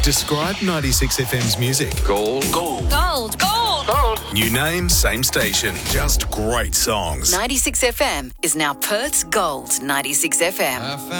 Describe 96 FM's music. Gold. Gold. Gold. Gold. New name, same station. Just great songs. 96 FM is now Perth's Gold 96 FM.